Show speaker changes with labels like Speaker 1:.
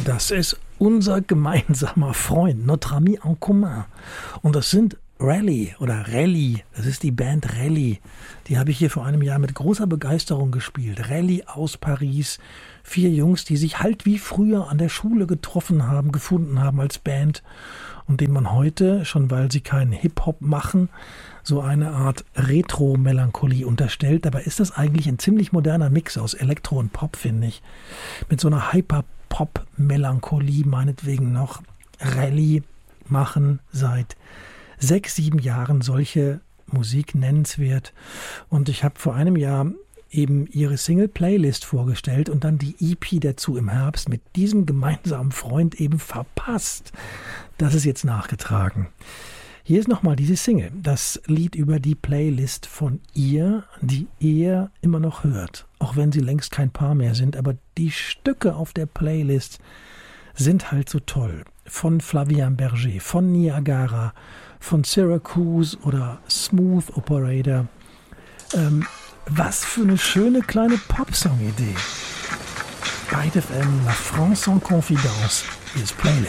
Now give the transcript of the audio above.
Speaker 1: Das ist unser gemeinsamer Freund, notre ami en commun. Und das sind Rally oder Rally, das ist die Band Rally. Die habe ich hier vor einem Jahr mit großer Begeisterung gespielt. Rally aus Paris. 4 Jungs, die sich halt wie früher an der Schule getroffen haben, gefunden haben als Band und denen man heute, schon weil sie keinen Hip-Hop machen, so eine Art Retro-Melancholie unterstellt. Dabei ist das eigentlich ein ziemlich moderner Mix aus Elektro und Pop, finde ich. Mit so einer Hyper-Pop-Melancholie meinetwegen noch. Rally machen seit 6, 7 Jahren solche Musik nennenswert. Und ich habe vor einem Jahr eben ihre Single-Playlist vorgestellt und dann die EP dazu im Herbst mit diesem gemeinsamen Freund eben verpasst. Das ist jetzt nachgetragen. Hier ist nochmal diese Single, das Lied über die Playlist von ihr, die er immer noch hört. Auch wenn sie längst kein Paar mehr sind, aber die Stücke auf der Playlist sind halt so toll. Von Flavien Berger, von Niagara, von Syracuse oder Smooth Operator. Was für eine schöne kleine Popsong-Idee. Byte FM, La France en Confidence, hier ist Playlist.